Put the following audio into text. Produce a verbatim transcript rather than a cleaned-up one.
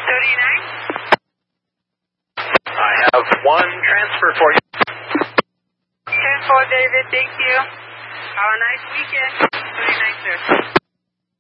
thirty-nine. I have one transfer for you. ten four, David. Thank you. Have a nice weekend. thirty-nine, sir.